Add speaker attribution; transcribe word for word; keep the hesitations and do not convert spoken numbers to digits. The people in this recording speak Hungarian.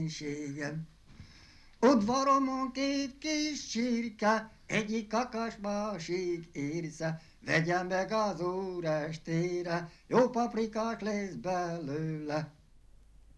Speaker 1: fénységem. Udvaromon két kis csirke, egyik kakas, másik érsze, vegyen meg az úr estére, jó paprikás lesz belőle.